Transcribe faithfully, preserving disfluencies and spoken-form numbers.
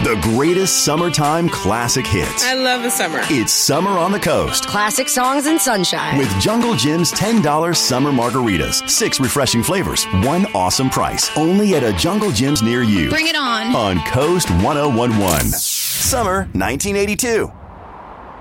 The greatest summertime classic hits. I love the summer. It's Summer on the Coast. Classic songs and sunshine. With Jungle Jim's ten dollars summer margaritas. Six refreshing flavors. One awesome price. Only at a Jungle Jim's near you. Bring it on. On Coast ten eleven. Summer nineteen eighty-two.